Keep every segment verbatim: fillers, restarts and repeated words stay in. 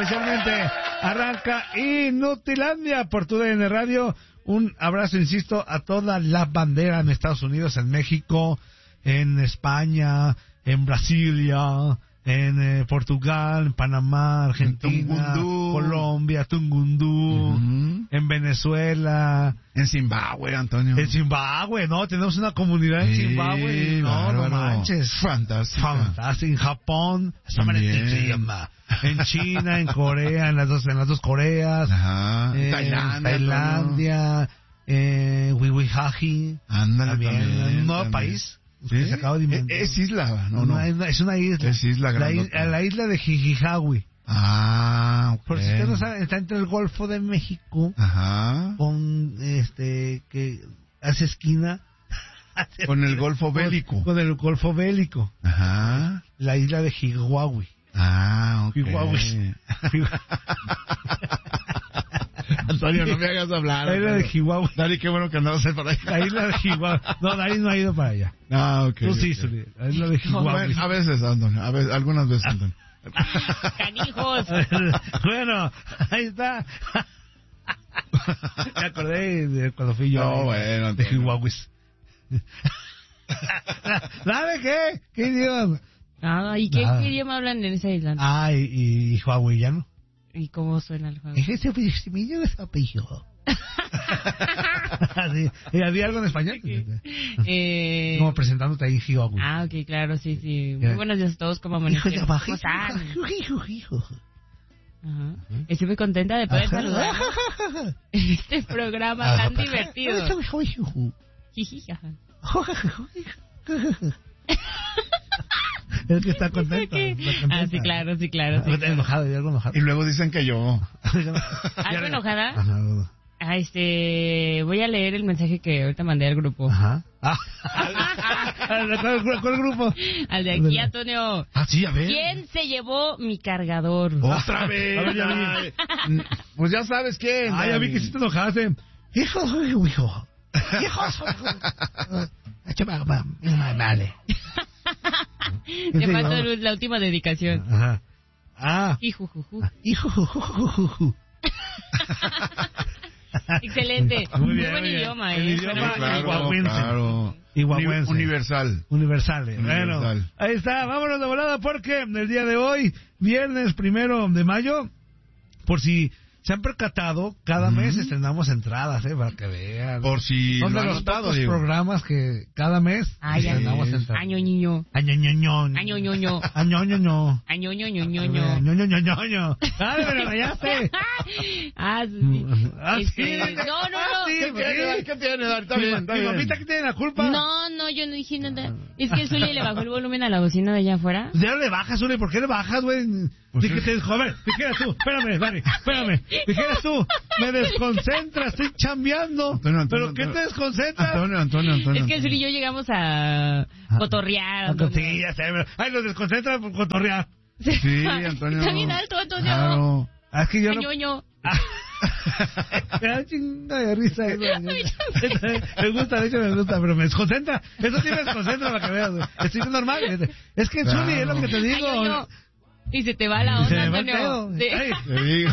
oficialmente arranca Inutilandia por tu D N Radio. Un abrazo, insisto, a toda la bandera en Estados Unidos, en México, en España, en Brasilia, en eh, Portugal, en Panamá, Argentina, Tungundú. Colombia, Tungundú, uh-huh. en Venezuela, en Zimbabue, Antonio. En Zimbabue, no, tenemos una comunidad en sí, Zimbabue, no, bárbaro. no manches. Fantástica. Fantástica. En Japón, en China, en Corea, en las dos, en las dos Coreas, ajá. En Tailandia, Tailandia, en Wiwihaji, ándale, también, también, en un nuevo también. país. ¿Sí? Se acaba de inventar. Es isla, no, no. no. Es una isla. Es isla la, grandota. la isla de Jijijawi. Ah, okay. Por si usted no sabe, está entre el Golfo de México, ajá, con este que hace esquina hace, con el Golfo Bélico. Con, con el Golfo Bélico. Ajá. La isla de Jihuahui. Ah, ok. Jihuahui. Antonio, no me hagas hablar. La isla de Jihuahui. Dari, qué bueno que andabas para allá. La isla de Jihuahui. No, Dari no ha ido para allá. Ah, ok. Tú sí, okay. La isla de Jihuahui. Bueno, a veces, Antonio, a veces, algunas veces, Antonio. Canijos. Bueno, ahí está. Me acordé de cuando fui yo. No, bueno, de Jihuahui. ¿Sabe qué? ¿Qué idioma? Ah, ¿y qué, qué idioma hablan en esa isla? Ah, y, y, y hawaiano. ¿Y cómo suena el juego? Ese es mi apellido. ¿Había algo en español? Eh... Como presentándote ahí, Jihuahui. Ah, ok, claro, sí, sí. Muy buenos días a todos, ¿cómo amanecieron? ¿Cómo están? Ajá. Estoy muy contenta de poder saludar en este programa tan divertido. Es que está contento. Ah, sí, claro, sí, claro. Sí, claro. Enojado, y algo enojado. Y luego dicen que yo. ¿Algo enojada? Ajá. Ah, este, voy a leer el mensaje que ahorita mandé al grupo. Ajá. Ah. ¿Cuál, cuál grupo? Al de aquí, Antonio. Ah, sí, a ver. ¿Quién se llevó mi cargador? Otra vez. A ver, ya vi. Pues ya sabes quién. Ah, ya vi que sí te enojaste. Hijo, hijo, hijo. Hijo, vale. Te faltó la última dedicación. Ajá. Ah. Hijujuju. Hijujuju. Excelente. Muy, bien, muy buen muy idioma, el ¿eh? idioma claro, claro. Iguahuense. Universal. Universal. Universal. Bueno, ahí está. Vámonos de volada porque el día de hoy, viernes primero de mayo, por si se han percatado, cada mm. mes estrenamos entradas, ¿eh? Para que vean. Por si son de los pocos programas que cada mes Ay, estrenamos entradas. Año niño. Año ñoño. Año ñoño. Año ñoño. Año ñoño ñoño. Ñoño ñoño. Ay, me lo rayaste. Ah, sí. Ah, este, sí. No, no, no. ¿Qué tiene? ¿Qué tiene? Está bien, está ¿Mi bien. mamita que tiene la culpa? No, no, yo no dije nada. Es que Zuli le bajó el volumen a la bocina de allá afuera. Ya le bajas, Zuli. ¿Por qué le bajas, güey? Pues sí que te joder, dijeras tú, espérame, Dani, espérame, dijeras tú, me desconcentra, estoy chambeando, Antonio, Antonio, ¿pero qué Antonio, te desconcentra? Antonio, Antonio, Antonio. Es que Zuli y yo llegamos a cotorrear. A sí, ya sé, ay, nos desconcentra por cotorrear. Sí, Antonio. Está bien alto, Antonio. Claro. Ah, es que yo no... Ñoño. Me da chinga de risa eso. Me gusta, de hecho me gusta, pero me desconcentra. Eso sí me desconcentra para que veas, güey. Estoy normal. Es que claro. Zuli, es lo que te digo. Ay, yo, yo. Y se te va la onda, se me va Antonio. Sí. Te digo.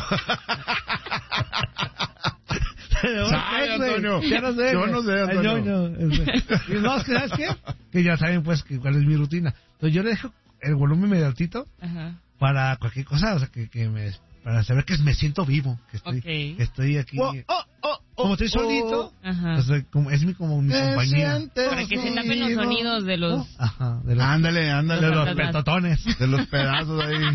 ¿Sabes, Antonio? Ya no sé. Yo no sé, Antonio. Ay, no, no. No, ¿sabes qué? Que ya saben, pues, que cuál es mi rutina. Entonces yo le dejo el volumen medio altito. Ajá. Para cualquier cosa, o sea, que, que me... Para saber que me siento vivo, que estoy, okay. que estoy aquí. Oh, oh, oh, como estoy solito, Ajá. Pues, como, es mi, como mi compañía. Para que se tapen los sonidos de los... Ajá, de los ándale, ándale. De los petotones. De los pedazos ahí.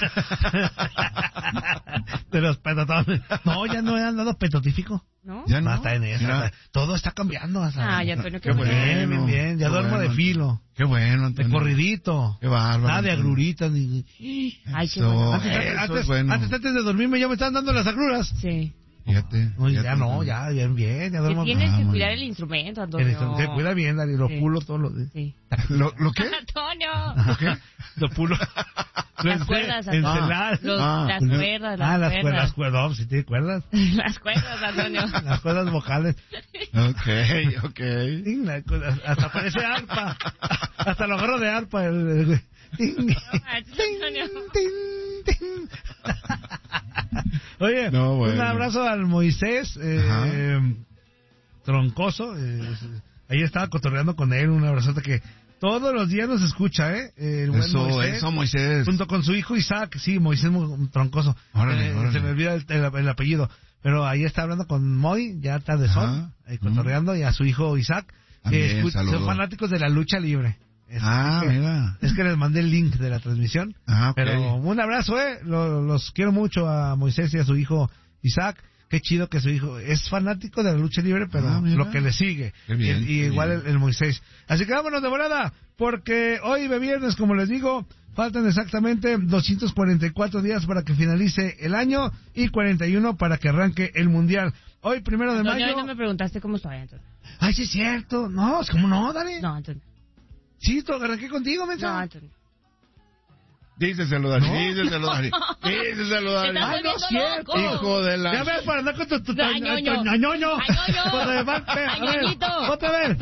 De los petotones. No, ya no he andado petotífico. ¿No? Ya no. Hasta en eso. Hasta, todo está cambiando. Hasta, ah, ya, Antonio, qué, qué bueno. Bien, bien, bien. Ya qué duermo bueno, de filo. Qué bueno, Antonio. De corridito. Qué bárbaro. Nada de agruritas. Ni... Ay, qué bueno. Antes, antes, antes, bueno. antes, antes de dormirme ya me estaban dando las agruras. Sí. Fíjate. No, fíjate ya no, ya, bien, bien. Ya duermo. Tienes ah, que cuidar el instrumento, Antonio. Se cuida bien, Dani. Lo sí. pulo todos los días. Sí. ¿Lo, ¿Lo qué? Antonio. ¿Lo qué? Lo pulo. Las cuerdas, Antonio. Ah, Los, ah, las cuerdas, las ah, las cuerdas. Las cuerdas, si tiene cuerdas. Las cuerdas, Antonio. Las cuerdas vocales. Ok, ok. Hasta parece arpa. Hasta lo agarro de arpa. El, el, Antonio. Oye, no, bueno. un abrazo al Moisés eh, Troncoso. Eh, ahí estaba cotorreando con él. Un abrazote que todos los días nos escucha, ¿eh? El buen eso, Moisés, eso, Moisés. Junto con su hijo Isaac. Sí, Moisés Troncoso. Órale, eh, órale. Se me olvida el, el, el apellido. Pero ahí está hablando con Moy, ya tarde son, eh, cotorreando, mm. y a su hijo Isaac. Que escucha, son fanáticos de la lucha libre. Es, ah, es que, mira. Es que les mandé el link de la transmisión. Ah, okay. Pero un abrazo, ¿eh? Los, los quiero mucho a Moisés y a su hijo Isaac. Qué chido que su hijo es fanático de la lucha libre, pero ah, lo que le sigue. Qué bien, y y qué igual bien. El, el Moisés. Así que vámonos de volada, porque hoy de viernes, como les digo, faltan exactamente doscientos cuarenta y cuatro días para que finalice el año y cuarenta y uno para que arranque el Mundial. Hoy, primero de Antonio, mayo... hoy no me preguntaste cómo estoy, Antonio. Ay, sí es cierto. No, ¿cómo no? Dale. No, Antonio. Sí, tú arranqué contigo, mensa. No, Antonio. Díceselo, Dani, ¿no? díseselo, Dani. Díseselo, Dani. Ay, no es cierto. Hijo de la... Ya ves, para andar con tu... tu no, añoño. Añoño. Añoño. Añoñito. Otra vez.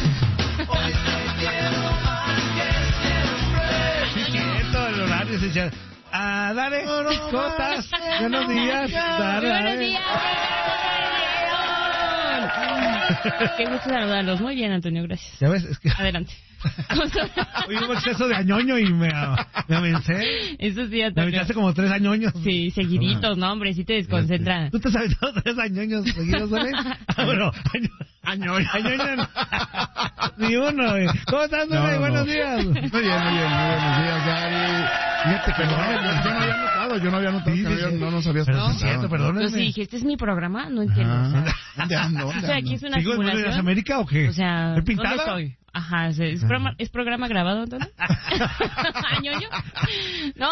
Sí, cierto, el horario, sí, cierto. Ah, dale, cotas. Buenos días. Dale, buenos días. Qué gusto saludarlos. Muy bien, Antonio, gracias. Ya ves, es que... Adelante. Hoy hubo exceso de añoño y me, me avencé. Eso sí, Antonio. Me aventaste como tres añoños. Sí, seguiditos, no, hombre, sí te desconcentra. ¿Tú te has aventado tres añoños seguidos, ¿vale? Ah, bueno, añoño. Añoño. Ni uno, güey. ¿Cómo estás, Dani? No, buenos no. días. Muy bien, muy bien, muy buenos días, Dari. Fíjate que no, yo no había notado, yo no había notado, sí, que sí, no, sí. no nos habías pensado. Cierto, perdónenme. Yo sí dije, este es mi programa, no entiendo. Ah, ¿Dónde ando? ¿Dónde o sea, aquí es una ¿Sigo simulación. en América o qué? O sea, ¿Es pintada? ¿dónde estoy? Ajá, ¿es, es, programa, ¿es programa grabado, entonces? ¿Añoño? No.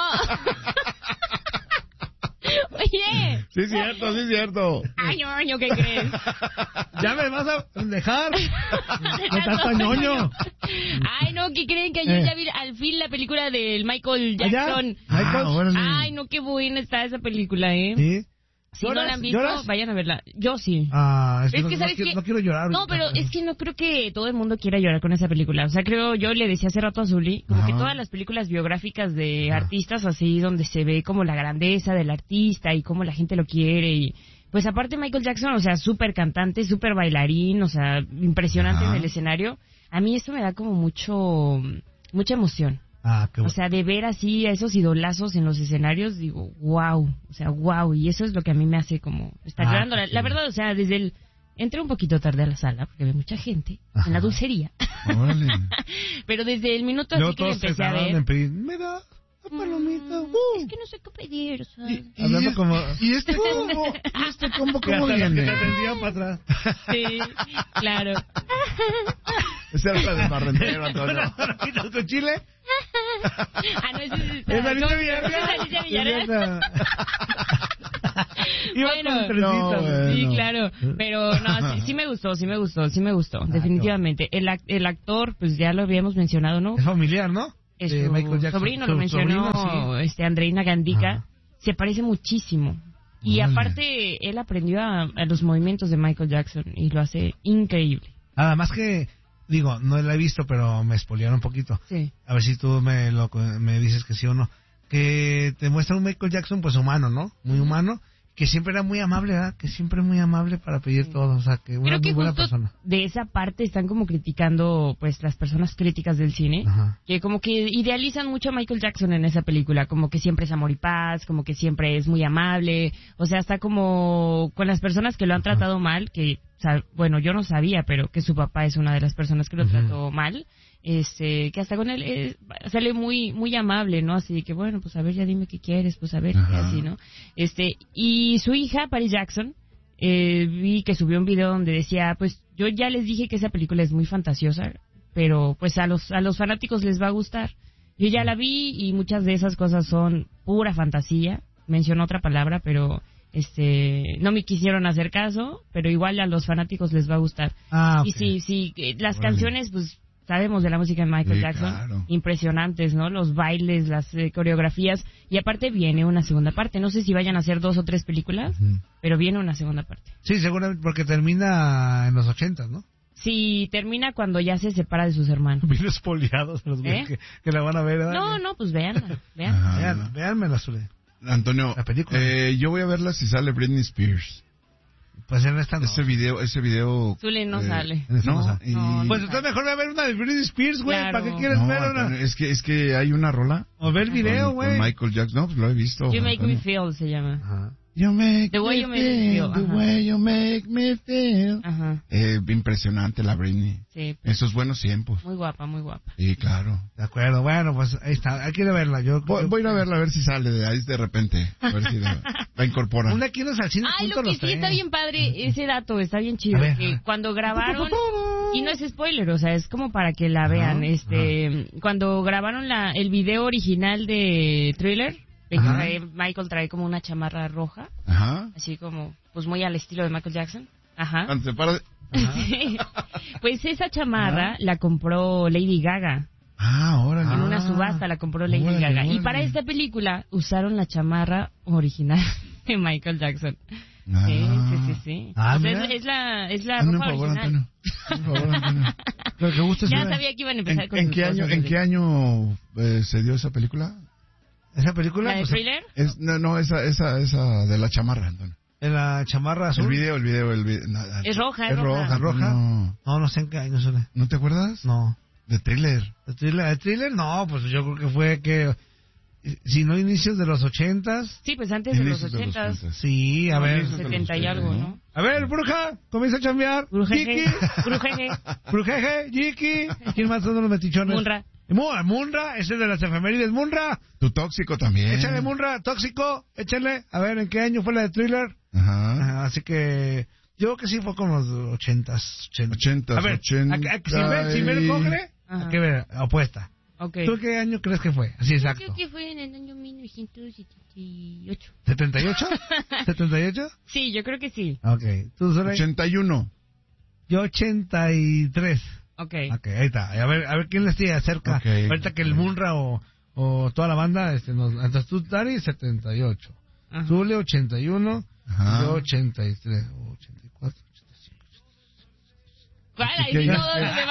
Oye. Sí, es cierto, sí, es cierto. Añoño, ¿qué crees? ¿Ya me vas a dejar? ¿No estás añoño? Ay, no, ¿qué creen? Que ayer eh. ya vi al fin la película del Michael Jackson. Ah, bueno, ay, no, qué buena está esa película, ¿eh? Sí. Si no la han visto, ¿lloras? Vayan a verla. Yo sí. Ah, es que, es no, que, no, ¿sabes quiero, qué? no quiero llorar. No, pero es que no creo que todo el mundo quiera llorar con esa película. O sea, creo, yo le decía hace rato a Zuli, como Ajá. que todas las películas biográficas de Ajá. artistas así, donde se ve como la grandeza del artista y cómo la gente lo quiere y... Pues aparte Michael Jackson, o sea, súper cantante, súper bailarín, o sea, impresionante Ajá. en el escenario. A mí esto me da como mucho... mucha emoción. Ah, qué bueno. O sea, de ver así a esos idolazos en los escenarios, digo, wow, o sea, wow, y eso es lo que a mí me hace como estar ah, llorando. La, la verdad, o sea, desde el... Entré un poquito tarde a la sala, porque había mucha gente Ajá. en la dulcería. Pero desde el minuto así que me empecé a ver... Pedir, me da la palomita. Uh. Es que no sé qué pedir, o sea... Y, y Hablando es, como... ¿Y este combo? ¿Y este combo cómo viene? Que te atendían para atrás. Sí, claro. Esa era la de Barrendero, Antonio. ¿Con chile? Ah, no, ese es... ¿Es Alicia Villarreal? Bueno, no, bueno, sí, claro, pero no, sí, sí me gustó, sí me gustó, sí me gustó, ah, definitivamente. El, el actor, pues ya lo habíamos mencionado, ¿no? Es familiar, ¿no? Es su Michael Jackson. Sobrino, lo mencionó, sobrino, sí. este Andreina Gandica, Ajá. se parece muchísimo. Y vale. aparte, él aprendió a, a los movimientos de Michael Jackson y lo hace increíble. Además que, digo, no la he visto, pero me spoilearon un poquito. Sí. A ver si tú me, lo, me dices que sí o no. Que te muestra un Michael Jackson, pues humano, ¿no? Muy humano. Que siempre era muy amable, ¿verdad? Que siempre muy amable para pedir sí. todo, o sea, que una Creo que muy buena justo persona. De esa parte están como criticando, pues, las personas críticas del cine, Ajá. que como que idealizan mucho a Michael Jackson en esa película, como que siempre es amor y paz, como que siempre es muy amable, o sea, está como con las personas que lo han Ajá. tratado mal, que, o sea, bueno, yo no sabía, pero que su papá es una de las personas que lo Ajá. trató mal, este, que hasta con él eh, sale muy muy amable, ¿no? Así que bueno, pues a ver, ya dime qué quieres, pues a ver, qué así, ¿no? Este, y su hija, Paris Jackson, eh, vi que subió un video donde decía, pues yo ya les dije que esa película es muy fantasiosa, pero pues a los a los fanáticos les va a gustar. Yo ya la vi y muchas de esas cosas son pura fantasía, mencionó otra palabra, pero este no me quisieron hacer caso, pero igual a los fanáticos les va a gustar. Ah, okay. Y sí, sí, las bueno. canciones, pues sabemos de la música de Michael sí, Jackson, claro. impresionantes, ¿no? Los bailes, las eh, coreografías, y aparte viene una segunda parte. No sé si vayan a hacer dos o tres películas, uh-huh. pero viene una segunda parte. Sí, seguramente, porque termina en los ochentas, ¿no? Sí, termina cuando ya se separa de sus hermanos. Bien espoliados los ¿Eh? que, que la van a ver, ¿verdad? No, no, pues véanla, véanla. Vean, véanmela, Zule. Antonio, la película. Eh, yo voy a verla si sale Britney Spears. Pues en esta no. Ese video, ese video... Zule no eh, sale. No, no, sale. Y... no Pues entonces mejor voy a ver una de Britney Spears, güey. Claro. ¿Para qué quieres no, ver una? Antonio, es que, es que hay una rola. O ver el video, güey. Con Michael Jackson, no, pues lo he visto. You Make Antonio. Me Feel se llama. Ajá. You make The way me you make me feel, feel. the Ajá. way you make me feel. Ajá. Eh, impresionante la Britney. Sí. Esos buenos tiempos. Muy guapa, muy guapa. Sí, claro. De acuerdo, bueno, pues ahí está. Hay que ir a verla. Yo, Voy, yo... voy a ir a verla a ver si sale de ahí de repente. A ver si la, la incorporan. Una aquí nos al cine. Ay, juntos lo que los sí tres. está bien padre, ese dato está bien chido. A ver, que a ver. cuando grabaron, y no es spoiler, o sea, es como para que la vean. Ajá, este, cuando grabaron la, el video original de Thriller, de que trae- Michael trae como una chamarra roja, Ajá. así como, pues muy al estilo de Michael Jackson. Ajá. Cuando se para... Sí. Pues esa chamarra la compró Lady Gaga. Ah, órale. En una subasta la compró Lady Órale, Gaga. órale. Y para esta película usaron la chamarra original de Michael Jackson. Ah. Sí, sí, sí, sí. Ah, O sea, mira. es, es la, es la Hazme un ropa favor, original. Antonio. Hazme un favor, Antonio. Lo que gusta es Ya ver. sabía que iban a empezar ¿En, con en sus qué cosas, año, ¿En así. qué año eh, se dio esa película? Esa película, ¿La de pues, Thriller? Es, no, no, esa, esa, esa de la chamarra, Antonio. en la chamarra azul. El video, el video, el video. no, Es roja, es es roja. roja. ¿Es roja? No. No, no sé en qué año suena. ¿No te acuerdas? No. De Thriller. ¿El thriller? ¿El thriller? No, pues yo creo que fue que... Si no inicios de los ochentas. Sí, pues antes de los Inicios de los ochentas. ochentas. Sí, a ver. Inicios de los setenta y algo, ochentas, ¿no? A ver, bruja, comienza a chambear. Brujeje. Jiki. Brujeje. Brujeje, Jiki. ¿Quién más son los metichones? Munra. Mu- Munra, ese de las efemérides. Munra, Tu tóxico también. échale Munra, tóxico, échale. A ver, ¿en qué año fue la de Thriller? Ajá. Ajá, así que yo creo que sí fue con los ochentas. Ochentas, A ver, ochenta a- a- sin ver, sin ver el y- cogle, Ajá. hay que ver, apuesta. Ok. ¿Tú qué año crees que fue? Así Yo exacto. creo que fue en el año mil novecientos setenta y ocho. ¿setenta y ocho? ¿setenta y ocho? Sí, yo creo que sí. Ok. ¿Tú, Soleil? ochenta y uno. Yo ochenta y tres. Ok. Ok, ahí está. A ver, a ver quién le sigue cerca. Ok, Ahorita que el ok. Munra o, o toda la banda, este, nos, entonces tú, Dari, setenta y ocho. Ajá. Zule, ochenta y uno. Ajá. Yo, ochenta y tres. ochenta y cuatro. ¿Cuál? Ahí ¿Qué sí año? todos de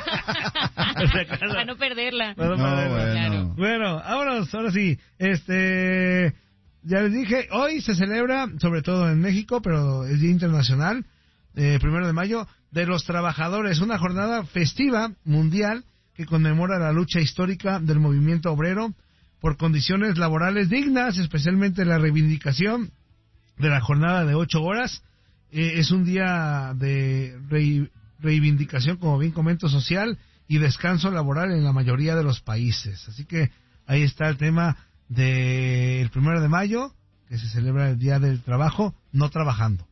banda. Para no perderla. Bueno, No, bueno. bueno. Claro. Bueno, vámonos, ahora sí. Este, ya les dije, hoy se celebra, sobre todo en México, pero el Día Internacional, eh, primero de mayo, de los trabajadores, una jornada festiva mundial que conmemora la lucha histórica del movimiento obrero por condiciones laborales dignas, especialmente la reivindicación de la jornada de ocho horas. Eh, es un día de re- reivindicación, como bien comento, social y descanso laboral en la mayoría de los países. Así que ahí está el tema del primero de mayo, que se celebra el Día del Trabajo, no trabajando.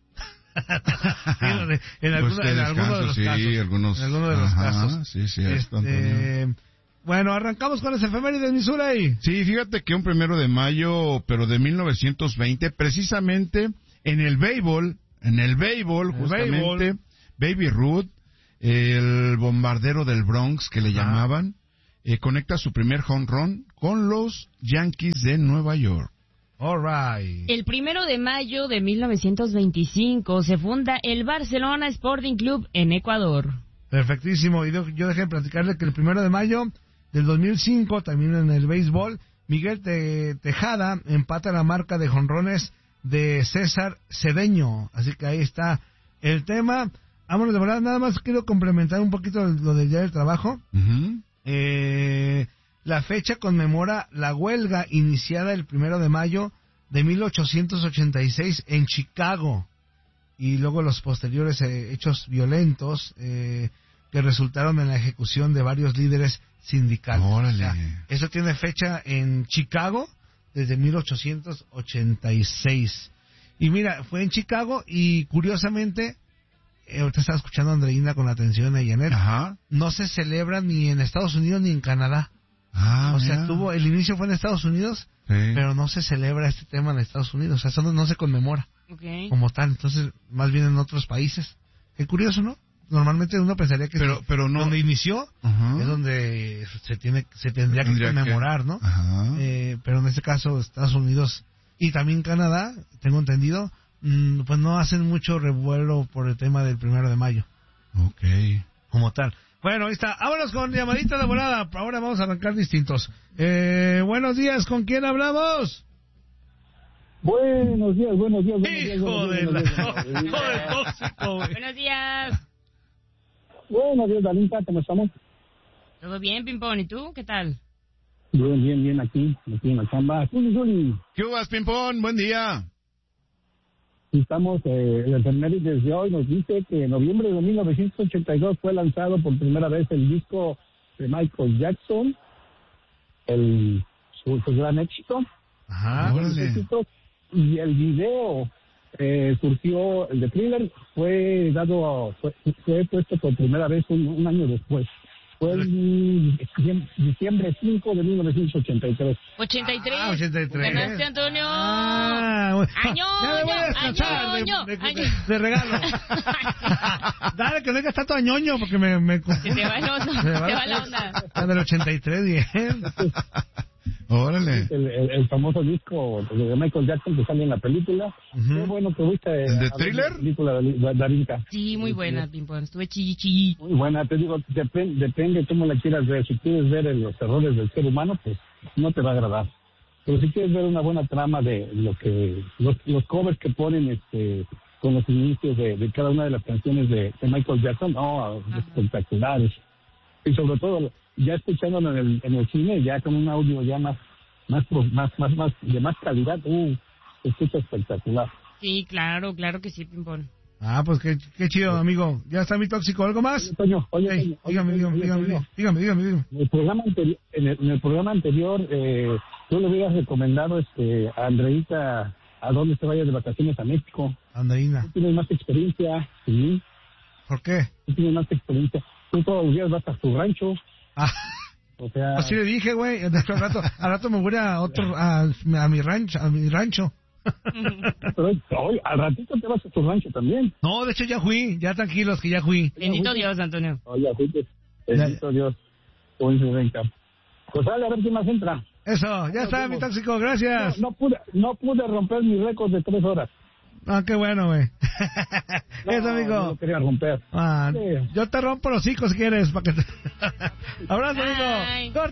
en, en, alguno, Pues que en alguno de descanso, los sí, casos. algunos- en alguno de los ajá, casos. sí, cierto, Este, bueno, arrancamos con las efemérides, Missouri. Sí, fíjate que un primero de mayo, pero de mil novecientos veinte, precisamente en el béisbol, en el béisbol, El justamente, béisbol. Baby Ruth, el bombardero del Bronx, que le Ah. llamaban, eh, conecta su primer home run con los Yankees de Nueva York. All right. El primero de mayo de mil novecientos veinticinco se funda el Barcelona Sporting Club en Ecuador. Perfectísimo. Y yo, yo dejé de platicarle que el primero de mayo del dos mil cinco, también en el béisbol, Miguel Te- Tejada empata la marca de jonrones de César Cedeño. Así que ahí está el tema. Vámonos de verdad, nada más quiero complementar un poquito lo del Día del Trabajo. Ujú. Eh, la fecha conmemora la huelga iniciada el primero de mayo de mil ochocientos ochenta y seis en Chicago y luego los posteriores eh, hechos violentos eh, que resultaron en la ejecución de varios líderes sindicales. Órale. O sea, eso tiene fecha en Chicago desde mil ochocientos ochenta y seis. Y mira, fue en Chicago y curiosamente, eh, ahorita estaba escuchando a Andreina con atención a Janet, Ajá. no se celebra ni en Estados Unidos ni en Canadá. Ah, o sea, mira. tuvo el inicio fue en Estados Unidos, Sí. pero no se celebra este tema en Estados Unidos. O sea, eso no, no se conmemora Okay. como tal. Entonces, más bien en otros países. Qué curioso, ¿no? Normalmente uno pensaría que Pero, pero no. donde inició Ajá. es donde se tiene se tendría que Tendría que- conmemorar, ¿no? Ajá. Eh, pero en este caso Estados Unidos y también Canadá, tengo entendido, mm, pues no hacen mucho revuelo por el tema del primero de mayo Ok. como tal. Bueno, ahí está. Vámonos con llamadita de volada. Ahora vamos a arrancar distintos. Eh, buenos días, ¿con quién hablamos? Buenos días, buenos días, buenos días. Hijo de la... Hijo de tóxico, güey. Buenos días. Buenos días, Dalinka, ¿cómo estamos? Todo bien, Pimpón, ¿y tú? ¿Qué tal? Bien, bien, bien, aquí, aquí en la chamba. Juli, Juli. ¿Qué hubo, Pimpón? Buen día. Estamos, eh, el efemérides de hoy nos dice que en noviembre de mil novecientos ochenta y dos fue lanzado por primera vez el disco de Michael Jackson, el, su, su gran éxito. Ajá, éxito, y el video eh, surgió, el de Thriller, fue dado, fue, fue puesto por primera vez un, un año después. Fue en diciembre cinco de mil novecientos ochenta y tres. ochenta y tres. Ah, ochenta y tres. Ganaste, Antonio. Ah, bueno. Año, Ya me voy a descansar año, de, de, año. de, de regalo. Dale, que no digas tanto a ñoño porque me... me Se te va el onda, se te va la onda. Ah, del ochenta y tres, bien. Órale. El, el, el famoso disco de Michael Jackson que sale en la película. Uh-huh. Qué bueno que viste. ¿El de Thriller? La película de Darinka. Sí, muy buena, Pimpón. Estuve chilli, chilli. Muy buena, te digo, depende, depende cómo la quieras ver. Si quieres ver los errores del ser humano, pues no te va a agradar. Pero si quieres ver una buena trama de lo que los, los covers que ponen este con los inicios de, de cada una de las canciones de, de Michael Jackson, no, uh-huh. espectaculares. Y sobre todo, ya escuchándolo en el, en el cine, ya con un audio ya más más más más, más de más calidad, uh, se escucha espectacular. Sí, claro, claro que sí, Pimpón. Ah, pues qué, qué chido, amigo. ¿Ya está mi tóxico? ¿Algo más? Oye, Toño, oye, hey, Toño, dígame, oye, dígame, oye, dígame, Toño. dígame, dígame, dígame. En el programa anterior, en el, en el programa anterior eh, tú le hubieras recomendado este a Andreita a dónde se vaya de vacaciones a México. Andreina. Tú tienes más experiencia, sí. ¿Por qué? Tú tienes más experiencia. Tú todos los días vas a tu rancho. Ah. O sea... Así le dije, güey. De hecho, al rato, al rato me voy a otro, a, a mi rancho, a mi rancho. Pero hoy, al ratito te vas a tu rancho también. No, de hecho ya fui, ya tranquilos que ya fui. Bendito Dios, Antonio. Oye, ya fuiste. Bendito ya. Dios. Pues dale, a ver quién más entra. Eso, ya está, mi tóxico, gracias. No, no pude, no pude romper mi récord de tres horas. Ah, qué bueno, güey. No, eso, amigo. No quería romper. Ah, sí. Yo te rompo los hocico si quieres. Para que te... Abrazo, amigo.